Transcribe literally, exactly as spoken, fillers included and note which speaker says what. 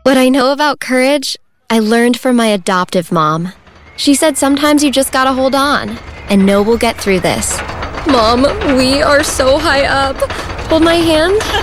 Speaker 1: What I know about courage, I learned from my adoptive mom. She said sometimes you just gotta hold on and know we'll get through this. Mom, we are so high up. Hold my hand.